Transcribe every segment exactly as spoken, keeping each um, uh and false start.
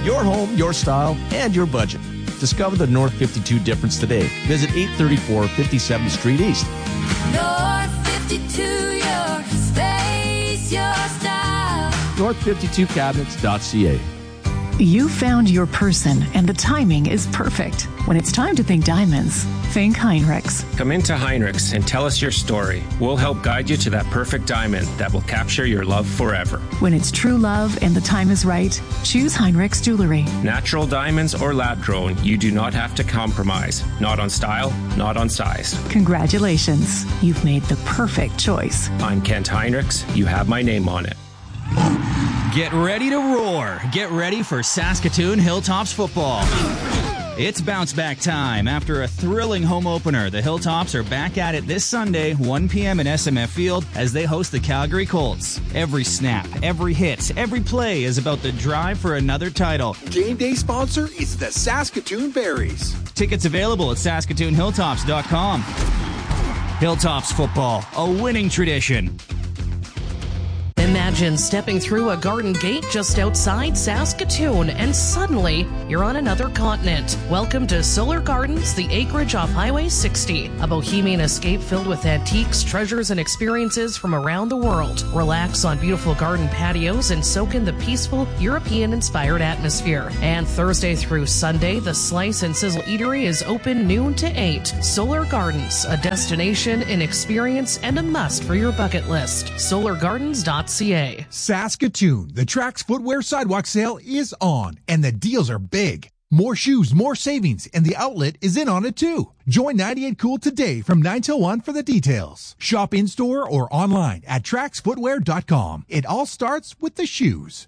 Your home, your style, and your budget. Discover the North fifty-two difference today. Visit eight thirty-four fifty-seventh Street East. North fifty-two, your space, your style. north fifty-two cabinets dot c a. You found your person, and the timing is perfect. When it's time to think diamonds, think Heinrichs. Come into Heinrichs and tell us your story. We'll help guide you to that perfect diamond that will capture your love forever. When it's true love and the time is right, choose Heinrichs Jewelry. Natural diamonds or lab-grown, you do not have to compromise. Not on style, not on size. Congratulations. You've made the perfect choice. I'm Kent Heinrichs. You have my name on it. Get ready to roar. Get ready for Saskatoon Hilltops football. It's bounce back time. After a thrilling home opener, the Hilltops are back at it this Sunday, one p.m. at S M F Field, as they host the Calgary Colts. Every snap, every hit, every play is about the drive for another title. Game day sponsor is the Saskatoon Berries. Tickets available at saskatoon hilltops dot com. Hilltops football, a winning tradition. Imagine stepping through a garden gate just outside Saskatoon and suddenly you're on another continent. Welcome to Solar Gardens, the acreage off Highway sixty, a bohemian escape filled with antiques, treasures, and experiences from around the world. Relax on beautiful garden patios and soak in the peaceful, European-inspired atmosphere. And Thursday through Sunday, the Slice and Sizzle Eatery is open noon to eight. Solar Gardens, a destination, an experience, and a must for your bucket list. solar gardens dot c a. Saskatoon, the Trax Footwear Sidewalk Sale is on, and the deals are big. More shoes, more savings, and the outlet is in on it too. Join ninety-eight Cool today from nine till one for the details. Shop in-store or online at trax footwear dot com. It all starts with the shoes.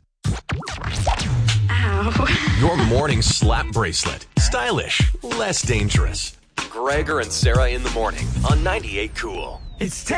Ow. Your morning slap bracelet. Stylish, less dangerous. Gregor and Sarah in the morning on ninety-eight Cool. It's